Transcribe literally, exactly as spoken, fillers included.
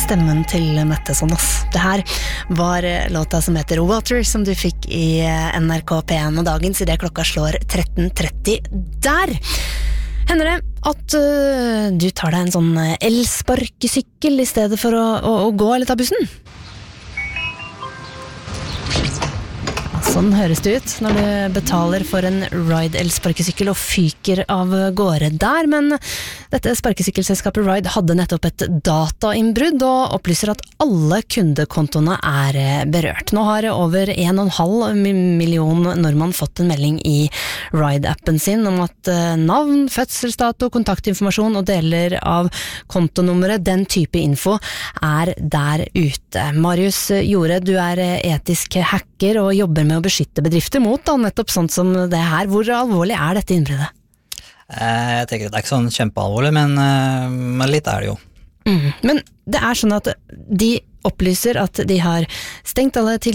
stemmen til Mette Sonnes. Det her var låta som heter Water, som du fikk i N R K P en og dagens i det klokka slår tretten tretti der. Hender det at uh, du tar deg en sånn elsparkesykkel i stedet for å, å, å gå eller ta bussen? Sånn høres det ut når du betaler for en Ride elsparkesykkel og fyker av gårde der, men dette sparkesykkelselskapet Ride hadde nettopp et datainnbrudd og opplyser at alle kundekontoene er berørt. Nå har over en og en halv million nordmann fått en melding i Ride-appen sin om at navn, fødselsdato, kontaktinformasjon og deler av kontonummeret, den type info, er der ute. Marius Jorde, du er etisk hacker og jobber med å beskytte bedrifter mot da, nettopp sånt som det her. Hvor alvorlig er dette innbruddet? Jeg tenker at det er ikke sånn kjempealvorlig, men, men litt er det jo. Mm. Men det er sånn at de opplyser at de har stengt alle til